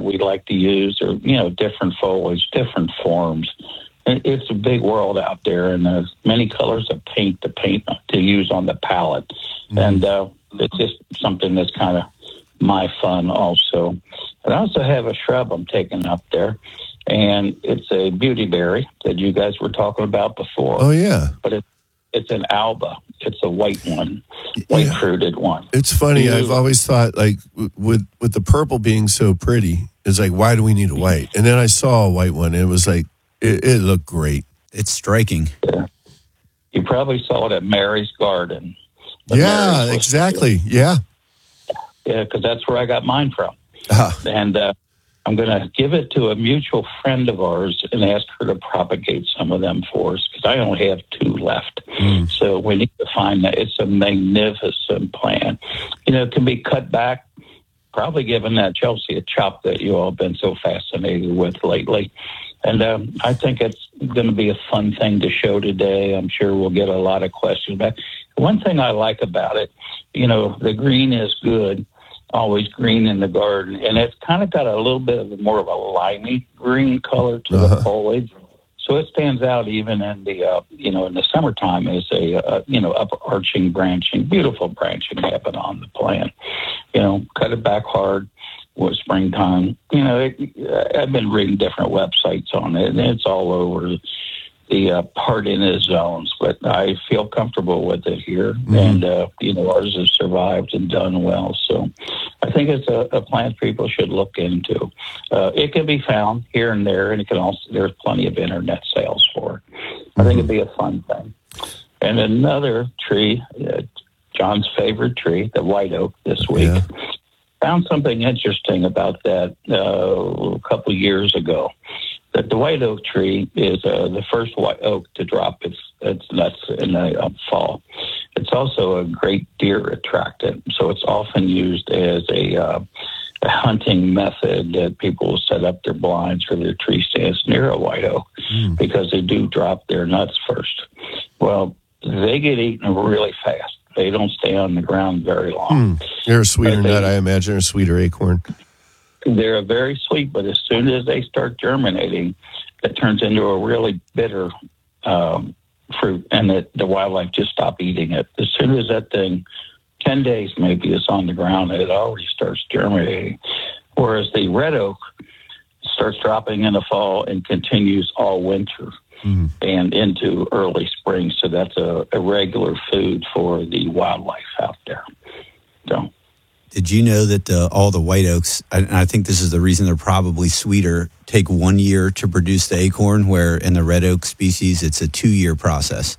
that we like to use, or different foliage, different forms. It's a big world out there, and there's many colors of paint to use on the palette, and it's just something that's kind of my fun also. And I also have a shrub I'm taking up there, and it's a beautyberry that you guys were talking about before. Oh yeah, but it's an alba. It's a white one, fruited one. It's funny. I've always thought, like, with the purple being so pretty, it's like, why do we need a white? And then I saw a white one, and it was like, it looked great. It's striking. Yeah. You probably saw it at Mary's Garden. Yeah, exactly. Yeah. Yeah, because that's where I got mine from. And I'm going to give it to a mutual friend of ours and ask her to propagate some of them for us, because I only have 2 left. So we need to find that. It's a magnificent plant. It can be cut back, probably giving that Chelsea a chop that you all have been so fascinated with lately. And I think it's going to be a fun thing to show today. I'm sure we'll get a lot of questions back. One thing I like about it, the green is good, always green in the garden, and it's kind of got a little bit of more of a limey green color to the foliage. So it stands out even in the, in the summertime as a, up-arching branching, beautiful branching happen on the plant. Cut it back hard with springtime. I've been reading different websites on it, and it's all over the hardiness zones, but I feel comfortable with it here. And, ours has survived and done well. So I think it's a plant people should look into. It can be found here and there, and there's plenty of internet sales for it. I think it'd be a fun thing. And another tree, John's favorite tree, the white oak this week. Yeah. Found something interesting about that a couple years ago. That the white oak tree is the first white oak to drop its nuts in the fall. It's also a great deer attractant, so it's often used as a hunting method that people will set up their blinds or their tree stands near a white oak because they do drop their nuts first. Well, they get eaten really fast. They don't stay on the ground very long. They're a sweeter nut, I imagine, a sweeter acorn. They're very sweet, but as soon as they start germinating, it turns into a really bitter fruit, and the wildlife just stop eating it. As soon as that thing, 10 days maybe, is on the ground, it already starts germinating. Whereas the red oak starts dropping in the fall and continues all winter and into early spring. So that's a regular food for the wildlife out there. So. Did you know that all the white oaks, and I think this is the reason they're probably sweeter, take 1 year to produce the acorn, where in the red oak species, it's a 2-year process?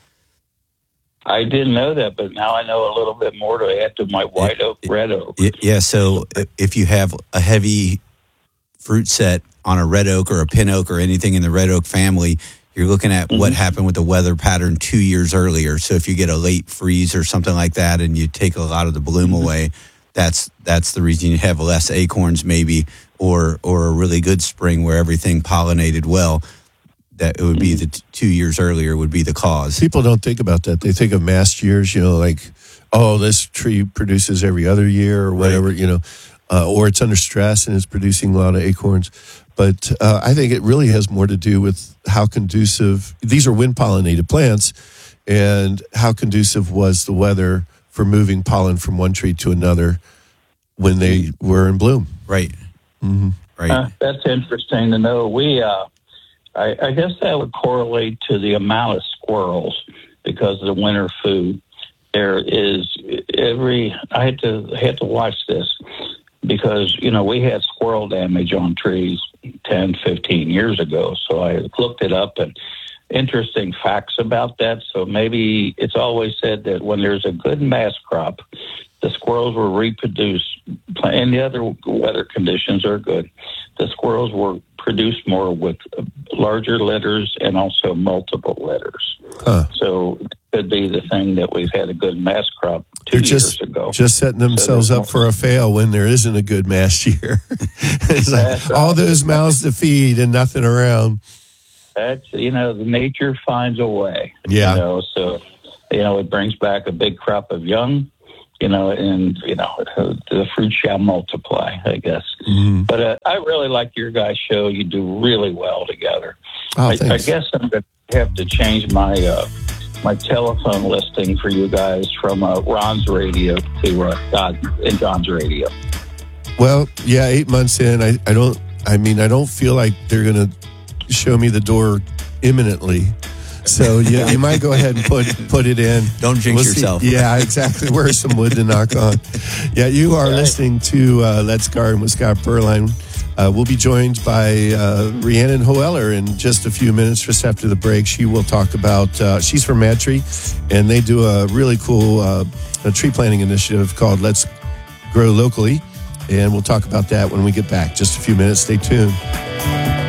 I didn't know that, but now I know a little bit more to add to my white oak, red oak. Yeah, so if you have a heavy fruit set on a red oak or a pin oak or anything in the red oak family, you're looking at what happened with the weather pattern 2 years earlier. So if you get a late freeze or something like that and you take a lot of the bloom away, that's the reason you have less acorns maybe, or a really good spring where everything pollinated well. That it would be the 2 years earlier would be the cause. People don't think about that. They think of mast years, like, oh, this tree produces every other year or whatever, right. Or it's under stress and it's producing a lot of acorns. But I think it really has more to do with how conducive, these are wind-pollinated plants, and how conducive was the weather for moving pollen from one tree to another when they were in bloom. Right. Right. That's interesting to know. I guess that would correlate to the amount of squirrels because of the winter food. There is I had to watch this because, we had squirrel damage on trees 10, 15 years ago. So I looked it up, and interesting facts about that. So maybe it's always said that when there's a good mass crop, the squirrels will reproduce, and the other weather conditions are good. The squirrels will produce more with larger litters and also multiple litters. So it could be the thing that we've had a good mass crop 2 years ago. Just setting themselves up for a fail when there isn't a good mass year. It's like all those mouths to feed and nothing around. That's, the nature finds a way. Yeah. So, it brings back a big crop of young and the fruit shall multiply, I guess. Mm-hmm. But I really like your guys' show. You do really well together. Oh, I thanks. guess I'm going to have to change my my telephone listing for you guys from Ron's radio to John's radio. Well, yeah, 8 months in, I don't feel like they're going to show me the door imminently. So you might go ahead and put it in. Don't jinx yourself. Yeah, exactly. Where's some wood to knock on? Yeah, you are listening to Let's Garden with Scott Berline. We'll be joined by Rhiannon Hoeller in just a few minutes, just after the break. She will talk about, she's from MadTree, and they do a really cool a tree planting initiative called Let's Grow Locally. And we'll talk about that when we get back. Just a few minutes. Stay tuned.